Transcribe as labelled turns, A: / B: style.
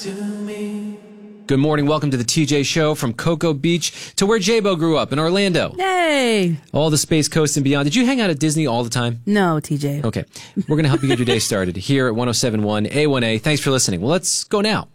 A: Good morning. Welcome to the TJ Show from Cocoa Beach to where J-Bo grew up in Orlando.
B: Yay!
A: All the Space Coast and beyond. Did you hang out at Disney all the time?
B: No, TJ.
A: Okay. We're going to help you get your day started here at 107.1 A1A. Thanks for listening. Well, let's go now.